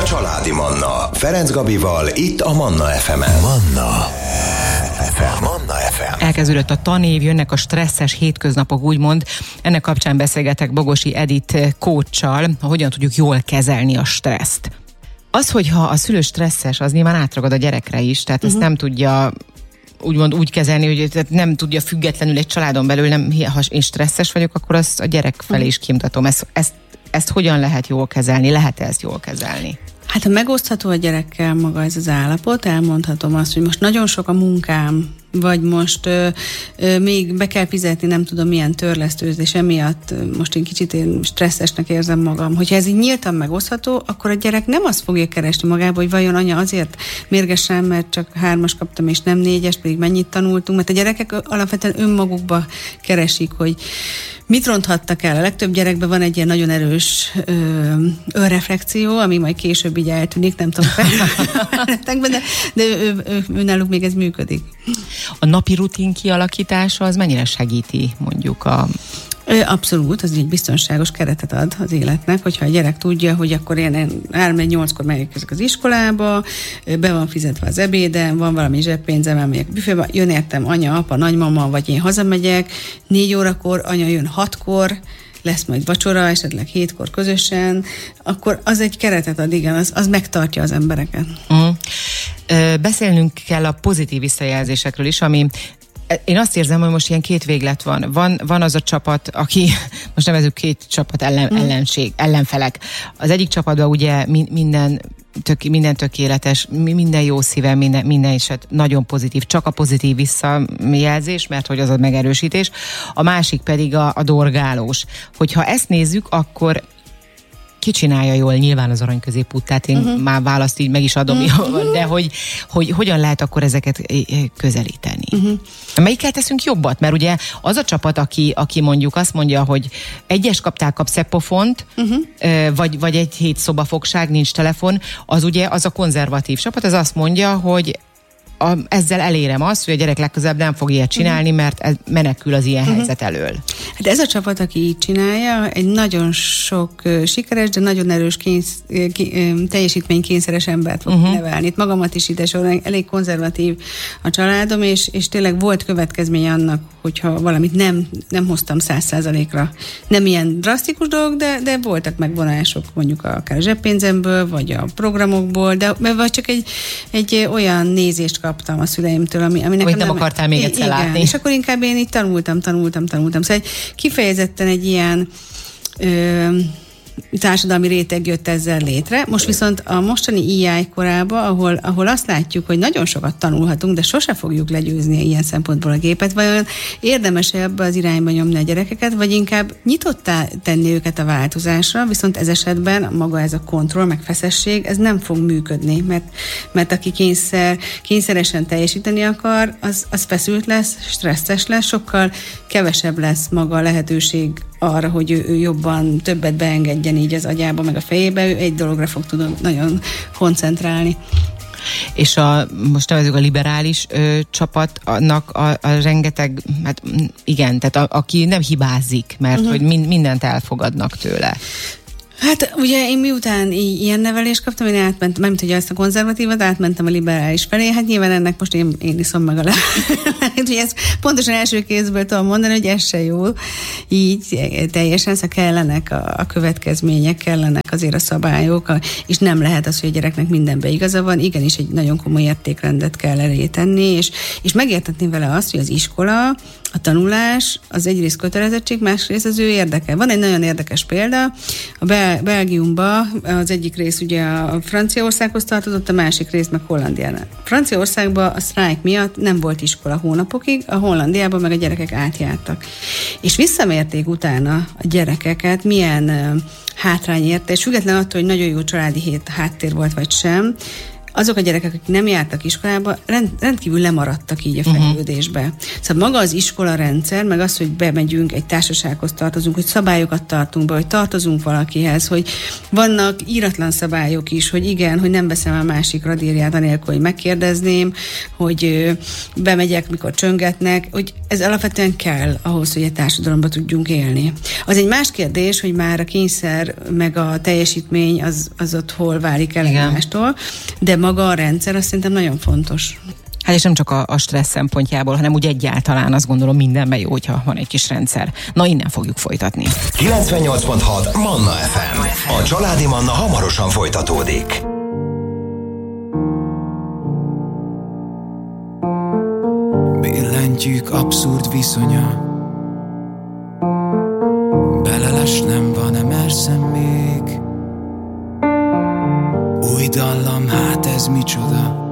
Családi Manna. Ferenc Gabival, itt a Manna FM-en. Manna FM. Elkezdődött a tanév, jönnek a stresszes hétköznapok, úgymond. Ennek kapcsán beszélgetek Bogosi Edith coachsal, hogyan tudjuk jól kezelni a stresszt. Az, hogyha a szülő stresszes, az nyilván átragad a gyerekre is, tehát ezt nem tudja úgymond úgy kezelni, hogy tehát nem tudja függetlenül egy családon belül, ha én stresszes vagyok, akkor azt a gyerek felé is kimutatom. Ezt hogyan lehet jól kezelni? Lehet-e ezt jól kezelni? Hát ha megosztható a gyerekkel maga ez az állapot, elmondhatom azt, hogy most nagyon sok a munkám, vagy most még be kell fizetni, nem tudom milyen törlesztőzés, emiatt most én kicsit stresszesnek érzem magam. Hogyha ez így nyíltan megosztható, akkor a gyerek nem azt fogja keresni magába, hogy vajon anya azért mérgesen, mert csak 3-as kaptam és nem 4-es, pedig mennyit tanultunk, mert a gyerekek alapvetően önmagukba keresik, hogy mit ronthattak el? A legtöbb gyerekben van egy ilyen nagyon erős önreflexió, ami majd később így eltűnik, nem tudom de ő náluk még ez működik. A napi rutin kialakítása az mennyire segíti mondjuk Abszolút, az egy biztonságos keretet ad az életnek, hogyha a gyerek tudja, hogy akkor én 3-8-kor megérkezek az iskolába, be van fizetve az ebédem, van valami zseppénzem, elmegyek a büfébe, jön értem anya, apa, nagymama, vagy én hazamegyek, 4 órakor, anya jön 6-kor, lesz majd vacsora, esetleg 7-kor közösen, akkor az egy keretet ad, igen, az megtartja az embereket. Beszélnünk kell a pozitív visszajelzésekről is, ami én azt érzem, hogy most ilyen két véglet van. Van az a csapat, aki, most nevezzük két csapat ellenfelek. Az egyik csapatban ugye minden tökéletes, minden jó szívem, minden eset nagyon pozitív, csak a pozitív visszajelzés, mert hogy az a megerősítés. A másik pedig a dorgálós. Hogyha ezt nézzük, akkor ki csinálja jól, nyilván az arany középút, tehát én már választ így meg is adom, de hogy hogyan lehet akkor ezeket közelíteni. Melyikkel teszünk jobbat? Mert ugye az a csapat, aki mondjuk azt mondja, hogy 1-es kaptál, kapsz egy pofont, vagy egy 7 szobafogság, nincs telefon, az ugye az a konzervatív csapat, az azt mondja, hogy ezzel elérem azt, hogy a gyerek legközelebb nem fog ilyet csinálni, mert menekül az ilyen helyzet elől. Hát ez a csapat, aki így csinálja, egy nagyon sok sikeres, de nagyon erős teljesítménykényszeres embert fog nevelni. Itt magamat is ide sorolni, elég konzervatív a családom, és tényleg volt következménye annak, hogyha valamit nem hoztam 100%-ra. Nem ilyen drasztikus dolog, de voltak megvonások, mondjuk akár a zseppénzemből, vagy a programokból, vagy csak egy olyan nézést kaptam a szüleimtől, ami nekem hogy nem akartál még egyszer látni. És akkor inkább én így tanultam. Szóval kifejezetten egy ilyen társadalmi réteg jött ezzel létre. Most viszont a mostani EI korába, ahol azt látjuk, hogy nagyon sokat tanulhatunk, de sose fogjuk legyőzni ilyen szempontból a gépet, vajon érdemes ebbe az irányba nyomni a gyerekeket, vagy inkább nyitottá tenni őket a változásra, viszont ez esetben maga ez a kontroll, meg feszesség, ez nem fog működni, mert aki kényszeresen teljesíteni akar, az feszült lesz, stresszes lesz, sokkal kevesebb lesz maga a lehetőség arra, hogy ő jobban többet beengedjen így az agyába, meg a fejébe, ő egy dologra fog tudni nagyon koncentrálni. És most nevezzük a liberális csapatnak a rengeteg, hát igen, tehát aki nem hibázik, mert hogy mindent elfogadnak tőle. Hát ugye én miután ilyen nevelést kaptam, én átmentem, mármint ugye ezt a konzervatívat, átmentem a liberális felé, hát nyilván ennek most én iszom meg a hogy ezt pontosan első kézből tudom mondani, hogy ez se jó, így teljesen, szóval kellenek a következmények, kellenek azért a szabályok, és nem lehet az, hogy a gyereknek mindenben igaza van, igenis egy nagyon komoly értékrendet kell elé tenni, és megértetni vele azt, hogy az iskola, a tanulás, az egyrészt kötelezettség, másrészt az ő érdeke. Van egy nagyon érdekes példa, a Belgiumban az egyik rész ugye a Franciaországhoz tartozott, a másik rész meg Hollandiának. Franciaországban a sztrájk miatt nem volt iskola hónapokig, a Hollandiában meg a gyerekek átjártak. És visszamérték utána a gyerekeket, milyen hátrány érte, és független attól, hogy nagyon jó családi háttér volt vagy sem, azok a gyerekek, akik nem jártak iskolába, rendkívül lemaradtak így a fejlődésbe. Szóval maga az iskolarendszer, meg az, hogy bemegyünk, egy társasághoz tartozunk, hogy szabályokat tartunk be, hogy tartozunk valakihez, hogy vannak íratlan szabályok is, hogy igen, hogy nem veszem a másik radírját anélkül, hogy megkérdezném, hogy bemegyek, mikor csöngetnek, hogy ez alapvetően kell ahhoz, hogy egy társadalomban tudjunk élni. Az egy más kérdés, hogy már a kényszer meg a teljesítmény az ott hol válik el egymástól, de maga a rendszer azt szerintem nagyon fontos. Hát és nem csak a stressz szempontjából, hanem úgy egyáltalán azt gondolom mindenben jó, hogyha van egy kis rendszer. Na, innen fogjuk folytatni. 98.6 Manna FM. A családi Manna hamarosan folytatódik. Billentyűk abszurd viszonya, belelesnem, van-e merszem még? Új dallam, hát ez micsoda?